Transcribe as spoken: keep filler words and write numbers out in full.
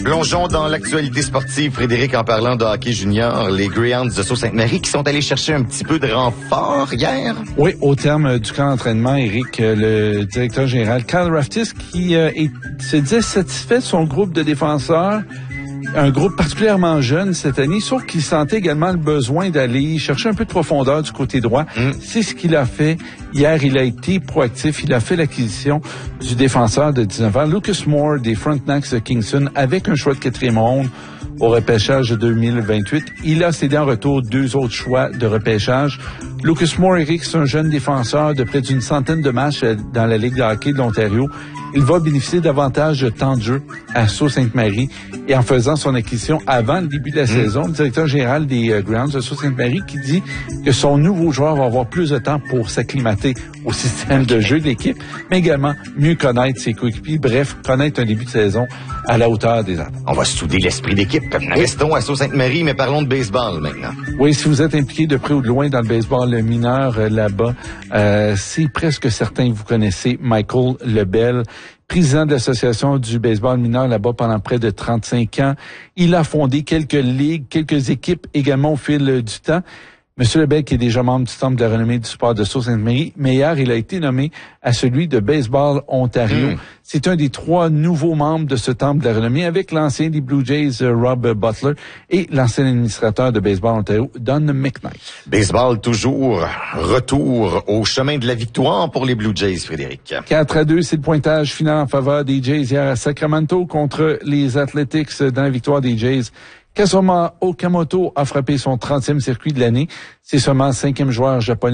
Plongeons dans l'actualité sportive, Frédéric, en parlant de hockey junior, les Greyhounds de Sault-Sainte-Marie qui sont allés chercher un petit peu de renfort hier. Oui, au terme du camp d'entraînement, Éric, le directeur général Kyle Raftis, qui euh, est, se disait satisfait de son groupe de défenseurs, un groupe particulièrement jeune cette année, sauf qu'il sentait également le besoin d'aller chercher un peu de profondeur du côté droit. Mm. C'est ce qu'il a fait. Hier, il a été proactif. Il a fait l'acquisition du défenseur de dix-neuf ans, Lucas Moore, des Frontenacs de Kingston, avec un choix de quatrième ronde au repêchage de deux mille vingt-huit. Il a cédé en retour deux autres choix de repêchage. Lucas Moore, Eric, c'est un jeune défenseur de près d'une centaine de matchs dans la Ligue de hockey de l'Ontario. Il va bénéficier davantage de temps de jeu à Sault-Sainte-Marie. Et en faisant son acquisition avant le début de la mmh. saison, le directeur général des euh, Greyhounds de Sault-Sainte-Marie qui dit que son nouveau joueur va avoir plus de temps pour s'acclimater au système okay. de jeu de l'équipe, mais également mieux connaître ses coéquipiers. Bref, connaître un début de saison à la hauteur des attentes. On va souder l'esprit d'équipe. Restons à Sault-Sainte-Marie, mais parlons de baseball maintenant. Oui, si vous êtes impliqué de près ou de loin dans le baseball mineur euh, là-bas, euh, c'est presque certain que vous connaissez Michael Lebel, président de l'association du baseball mineur là-bas pendant près de trente-cinq ans. Il a fondé quelques ligues, quelques équipes également au fil euh, du temps. Monsieur Lebel, qui est déjà membre du Temple de la renommée du sport de Sault-Sainte-Marie, mais hier, il a été nommé à celui de Baseball Ontario. Mm. C'est un des trois nouveaux membres de ce Temple de la renommée avec l'ancien des Blue Jays, Rob Butler, et l'ancien administrateur de Baseball Ontario, Don McKnight. Baseball toujours, retour au chemin de la victoire pour les Blue Jays, Frédéric. quatre à deux, c'est le pointage final en faveur des Jays hier à Sacramento contre les Athletics dans la victoire des Jays. Kazuma Okamoto a frappé son trentième circuit de l'année. C'est seulement cinquième joueur japonais